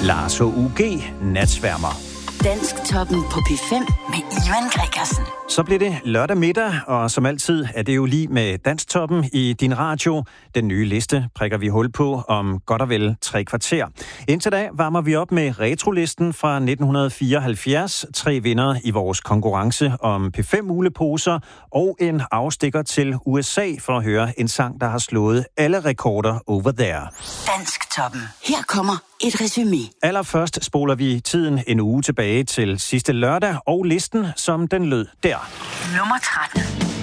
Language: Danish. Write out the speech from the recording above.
Lars og UG, Natsværmer. Dansktoppen på P5 med Ivan Gregersen. Så bliver det lørdag middag, og som altid er det jo lige med Dansktoppen i din radio. Den nye liste prikker vi hul på om godt og vel 3 kvarter. Indtil da varmer vi op med retrolisten fra 1974. 3 vinder i vores konkurrence om P5-uleposer og en afstikker til USA for at høre en sang, der har slået alle rekorder over there. Dansktoppen. Her kommer et resumé. Allerførst spoler vi tiden en uge tilbage til sidste lørdag, og listen, som den lød der. Nummer 13.